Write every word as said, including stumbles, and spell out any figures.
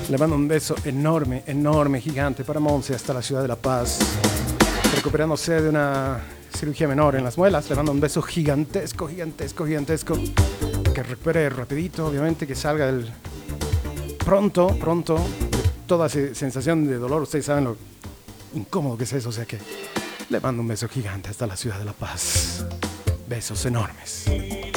Le mando un beso enorme, enorme, gigante para Monse hasta la ciudad de La Paz. Recuperándose de una cirugía menor en las muelas. Le mando un beso gigantesco, gigantesco, gigantesco. Que recupere rapidito, obviamente, que salga del... Pronto, pronto, de toda esa sensación de dolor. Ustedes saben lo incómodo que es eso, o sea que le mando un beso gigante hasta la ciudad de La Paz. Besos enormes.